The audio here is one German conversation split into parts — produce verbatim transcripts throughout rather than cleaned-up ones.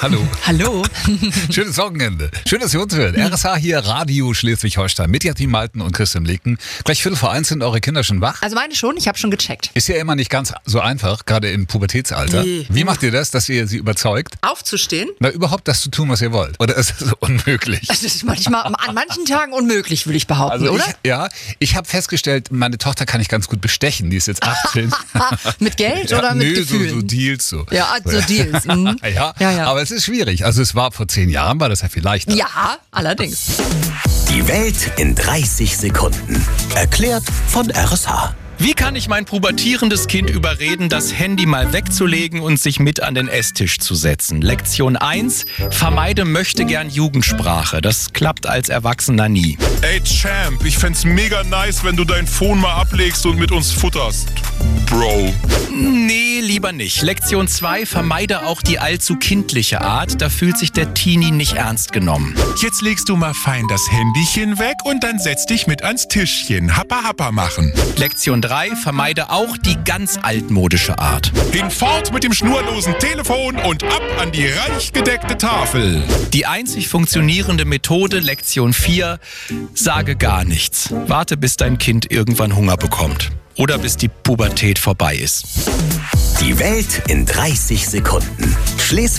Hallo. Hallo. Schönes Wochenende. Schön, dass ihr uns hört. R S H hier, Radio Schleswig-Holstein mit Jasmin Malten und Christian Leken. Gleich Viertel vor eins sind eure Kinder schon wach. Also meine schon, ich habe schon gecheckt. Ist ja immer nicht ganz so einfach, gerade im Pubertätsalter. Nee. Wie macht ihr das, dass ihr sie überzeugt? Aufzustehen? Na, überhaupt das zu tun, was ihr wollt? Oder ist das unmöglich? Das ist manchmal an manchen Tagen unmöglich, würde ich behaupten, Also oder? Ich, ja, ich habe festgestellt, meine Tochter kann ich ganz gut bestechen. Die ist jetzt achtzehn. Mit Geld Ja, oder mit nö, Gefühlen? So, so Deals so. Ja, so Deals. Mhm. Ja, Ja, ja. aber es ist schwierig. Also es war vor zehn Jahren, war das ja viel leichter. Ja, allerdings. Die Welt in dreißig Sekunden. Erklärt von R S H. Wie kann ich mein pubertierendes Kind überreden, das Handy mal wegzulegen und sich mit an den Esstisch zu setzen? Lektion eins. Vermeide möchtegern Jugendsprache. Das klappt als Erwachsener nie. Ey Champ, ich fänd's mega nice, wenn du dein Phone mal ablegst und mit uns futterst. Bro. Nee, lieber nicht. Lektion zwei. Vermeide auch die allzu kindliche Art. Da fühlt sich der Teenie nicht ernst genommen. Jetzt legst du mal fein das Handychen weg und dann setz dich mit ans Tischchen. Happa happa machen. Lektion drei. Vermeide auch die ganz altmodische Art. Hinfort mit dem schnurlosen Telefon und ab an die reich gedeckte Tafel. Die einzig funktionierende Methode, Lektion vier, sage gar nichts. Warte, bis dein Kind irgendwann Hunger bekommt. Oder bis die Pubertät vorbei ist. Die Welt in dreißig Sekunden.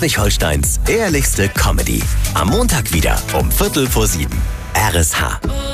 Schleswig-Holsteins ehrlichste Comedy. Am Montag wieder um Viertel vor sieben. R S H.